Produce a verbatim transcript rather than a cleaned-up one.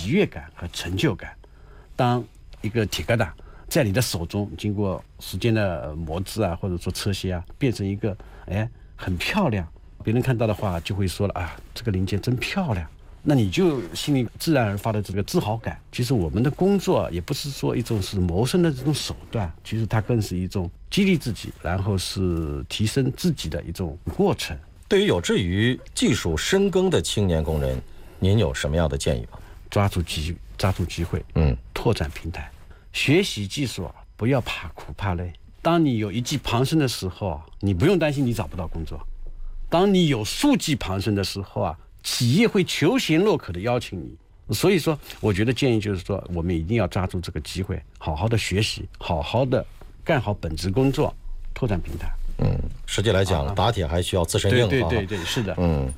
喜悦感和成就感。当一个铁疙瘩在你的手中经过时间的磨制啊，或者说车歇啊，变成一个哎很漂亮，别人看到的话就会说了啊，这个零件真漂亮，那你就心里自然而发的这个自豪感。其实我们的工作也不是说一种是谋生的这种手段，其实它更是一种激励自己，然后是提升自己的一种过程。 对于有志于技术深耕的青年工人，您有什么样的建议吗？ 抓住机抓住机会， 嗯， 拓展平台，学习技术啊，不要怕苦怕累。当你有一技傍身的时候啊，你不用担心你找不到工作；当你有数技傍身的时候啊，企业会求贤若渴的邀请你。所以说，我觉得建议就是说，我们一定要抓住这个机会，好好的学习，好好的干好本职工作，拓展平台。 嗯，实际来讲，打铁还需要自身硬。 对对对对，是的。 嗯，